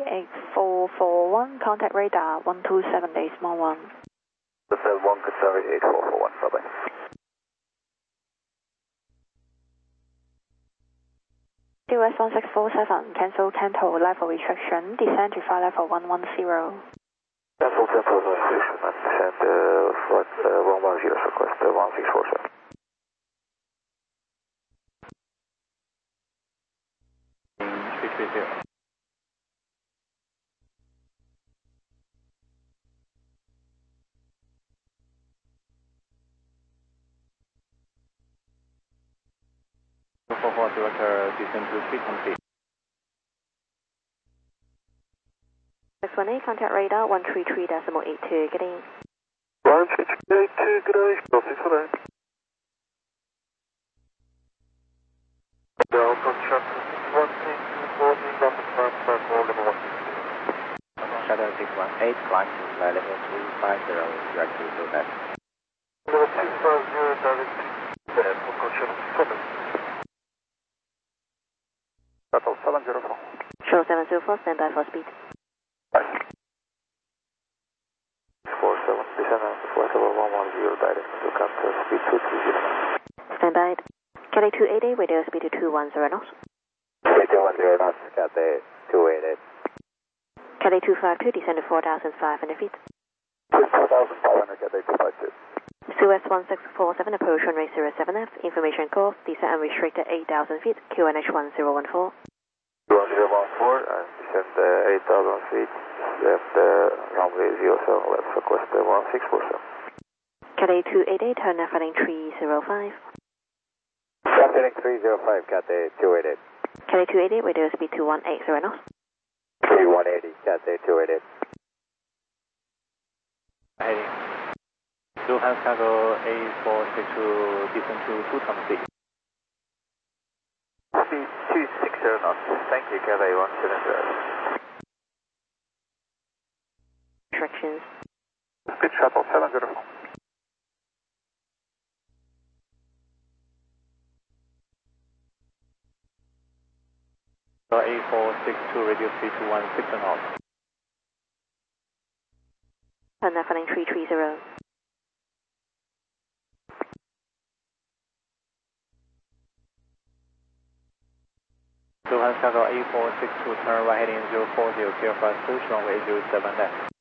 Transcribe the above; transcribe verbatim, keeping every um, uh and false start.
eight four four one, contact radar one two seven decimal one. Hotel one, Qatari eight four four one, bye bye. C O S one six four seven, cancel tempo level restriction, descend to flight level one one zero. Cancel tempo restriction and descend uh, flight uh, one one zero, request uh, one six four seven. three three zero. four four director, descend to three complete. six one eight, contact radar one three three decimal eight two, getting one three three eight two, good day, six one eight. Delta Chapter six one eight, boarding number five five four, level one six two. Shadow six one eight, climb to flight level two five zero, direct to Quebec. Level two five zero, direct to Quebec, Shuttle seven. Shuttle seven zero four. Shuttle seven zero four, stand by for speed. four seven, descend on flight level one one zero, direct to Cantor, speed two three zero. Stand by. Cathay two eighty, radio speed to two one zero knots. two one zero knots, Cathay two eighty. Cathay two five two, descend to four thousand five hundred feet. four thousand five hundred, Cathay two five two. C O S one six four seven, approach runway zero seven F, information course, descend unrestricted eight thousand feet, Q N H one zero one four. one zero one four, and descend uh, eight thousand feet, left uh, runway zero seven left, request uh, one six four seven. Cathay two eighty, turn left heading three zero five. Left heading three zero five, Cathay two eighty. Cathay two eighty, radio speed two one eight zero knots. three one eighty, Cathay two eighty. Heading Lufthansa cargo A four six two, descend to two complete. Speed two six zero knots, thank you, Cathay one seven zero. Directions. Speed shuttle seven zero four. A four six two, radio speed two one six knots. Turn left heading three three zero. Lufthansa cargo A four six two, turn right heading zero four zero, clear for approach runway zero seven left.